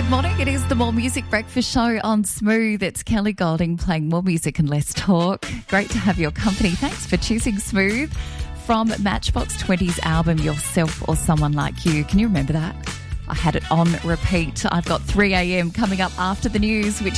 Good morning. It is the More Music Breakfast Show on Smooth. It's Kelly Golding playing more music and less talk. Great to have your company. Thanks for choosing Smooth. From Matchbox 20's album Yourself or Someone Like You. Can you remember that? I had it on repeat. I've got 3 a.m. coming up after the news, which